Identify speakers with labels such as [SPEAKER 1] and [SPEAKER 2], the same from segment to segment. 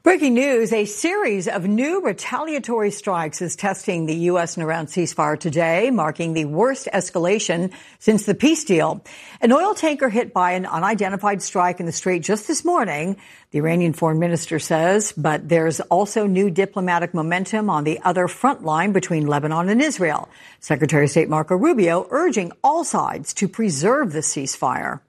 [SPEAKER 1] Breaking news, a series of new retaliatory strikes is testing the U.S. and Iran ceasefire today, marking the worst escalation since the peace deal. An oil tanker hit by an unidentified strike in the Strait just this morning, the Iranian foreign minister says, but there's also new diplomatic momentum on the other front line between Lebanon and Israel. Secretary of State Marco Rubio urging all sides to preserve the ceasefire.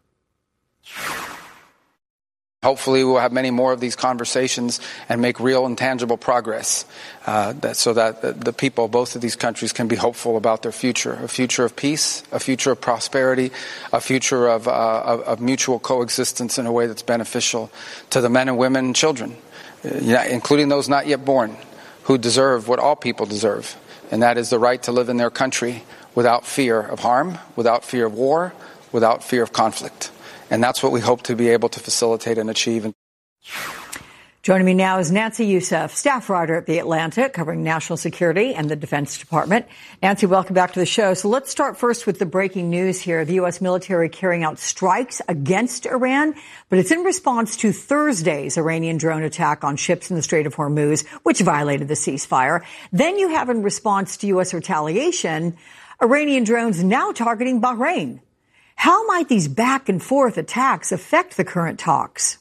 [SPEAKER 2] Hopefully we'll have many more of these conversations and make real and tangible progress so that the people of both of these countries can be hopeful about their future, a future of peace, a future of prosperity, a future of mutual coexistence in a way that's beneficial to the men and women and children, including those not yet born, who deserve what all people deserve, and that is the right to live in their country without fear of harm, without fear of war, without fear of conflict. And that's what we hope to be able to facilitate and achieve.
[SPEAKER 1] Joining me now is Nancy Youssef, staff writer at The Atlantic, covering national security and the Defense Department. Nancy, welcome back to the show. So let's start first with the breaking news here. The U.S. military carrying out strikes against Iran, but it's in response to Thursday's Iranian drone attack on ships in the Strait of Hormuz, which violated the ceasefire. Then you have, in response to U.S. retaliation, Iranian drones now targeting Bahrain. How might these back and forth attacks affect the current talks?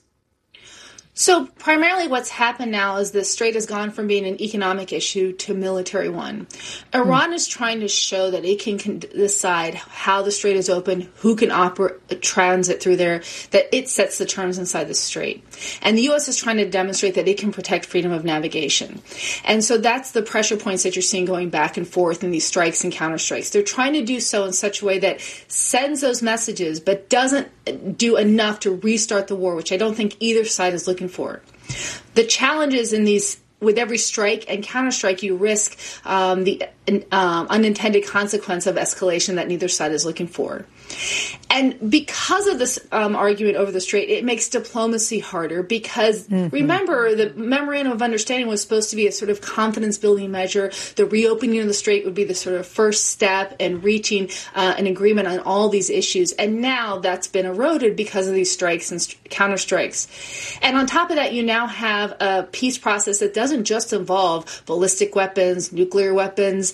[SPEAKER 3] So primarily what's happened now is the Strait has gone from being an economic issue to a military one. Iran is trying to show that it can decide how the Strait is open, who can transit through there, that it sets the terms inside the Strait. And the U.S. is trying to demonstrate that it can protect freedom of navigation. And so that's the pressure points that you're seeing going back and forth in these strikes and counterstrikes. They're trying to do so in such a way that sends those messages but doesn't do enough to restart the war, which I don't think either side is looking for. The challenges in these, with every strike and counterstrike, you risk the unintended consequence of escalation that neither side is looking for. And because of this argument over the Strait, it makes diplomacy harder because, remember, the Memorandum of Understanding was supposed to be a sort of confidence-building measure. The reopening of the Strait would be the sort of first step in reaching an agreement on all these issues. And now that's been eroded because of these strikes and counterstrikes. And on top of that, you now have a peace process that doesn't just involve ballistic weapons, nuclear weapons,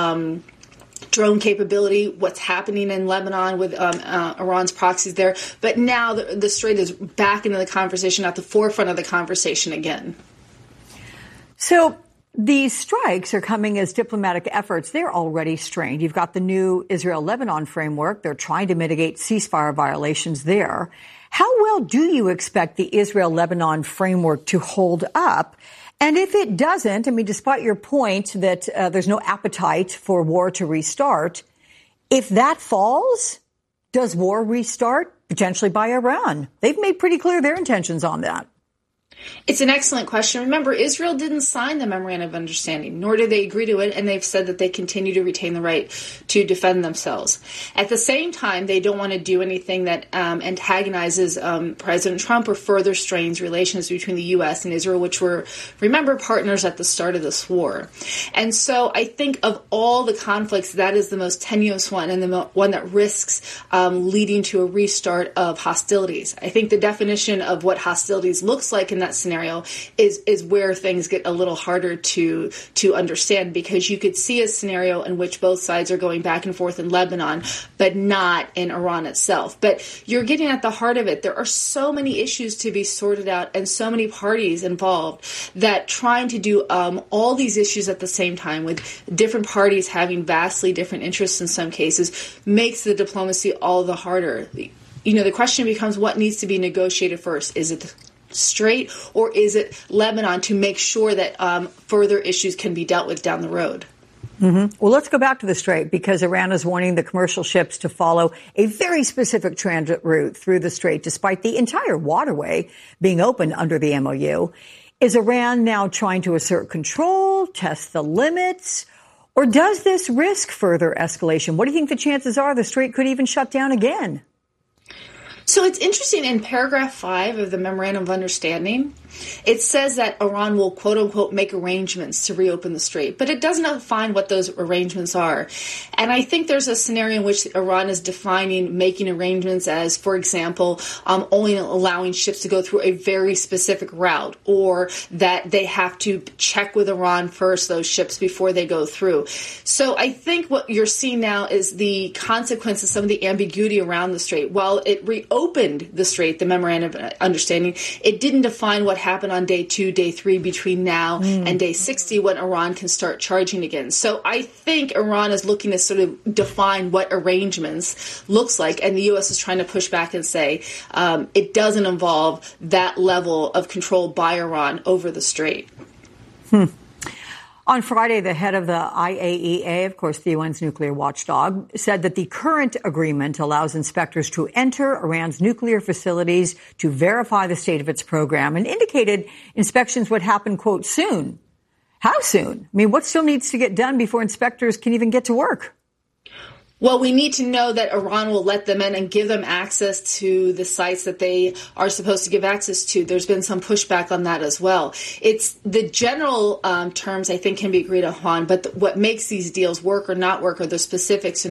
[SPEAKER 3] drone capability, what's happening in Lebanon with Iran's proxies there. But now the Strait is back into the conversation, at the forefront of the conversation again.
[SPEAKER 1] So these strikes are coming as diplomatic efforts. They're already strained. You've got the new Israel-Lebanon framework. They're trying to mitigate ceasefire violations there. How well do you expect the Israel-Lebanon framework to hold up? And if it doesn't, I mean, despite your point that there's no appetite for war to restart, if that falls, does war restart potentially by Iran? They've made pretty clear their intentions on that.
[SPEAKER 3] It's an excellent question. Remember, Israel didn't sign the Memorandum of Understanding, nor did they agree to it, and they've said that they continue to retain the right to defend themselves. At the same time, they don't want to do anything that antagonizes President Trump or further strains relations between the U.S. and Israel, which were, remember, partners at the start of this war. And so I think of all the conflicts, that is the most tenuous one and the one that risks leading to a restart of hostilities. I think the definition of what hostilities looks like in that scenario is where things get a little harder to understand, because you could see a scenario in which both sides are going back and forth in Lebanon, but not in Iran itself. But you're getting at the heart of it. There are so many issues to be sorted out and so many parties involved that trying to do all these issues at the same time, with different parties having vastly different interests in some cases, makes the diplomacy all the harder. You know, the question becomes what needs to be negotiated first. Is it Strait, or is it Lebanon, to make sure that further issues can be dealt with down the road?
[SPEAKER 1] Well, let's go back to the Strait, because Iran is warning the commercial ships to follow a very specific transit route through the Strait, despite the entire waterway being open under the MOU. Is Iran now trying to assert control, test the limits, or does this risk further escalation? What do you think the chances are the Strait could even shut down again?
[SPEAKER 3] So it's interesting, in paragraph 5 of the Memorandum of Understanding, it says that Iran will, quote unquote, make arrangements to reopen the strait, but it does not define what those arrangements are. And I think there's a scenario in which Iran is defining making arrangements as, for example, only allowing ships to go through a very specific route, or that they have to check with Iran first, those ships, before they go through. So I think what you're seeing now is the consequence of some of the ambiguity around the strait. While it reopened the strait, the Memorandum of Understanding, it didn't define what happened on day 2, day 3 between now and day 60 when Iran can start charging again. So I think Iran is looking to sort of define what arrangements looks like, and the U.S. is trying to push back and say it doesn't involve that level of control by Iran over the strait.
[SPEAKER 1] On Friday, the head of the IAEA, of course, the UN's nuclear watchdog, said that the current agreement allows inspectors to enter Iran's nuclear facilities to verify the state of its program, and indicated inspections would happen, quote, soon. How soon? I mean, what still needs to get done before inspectors can even get to work?
[SPEAKER 3] Well, we need to know that Iran will let them in and give them access to the sites that they are supposed to give access to. There's been some pushback on that as well. It's the general terms, I think, can be agreed upon, but what makes these deals work or not work are the specifics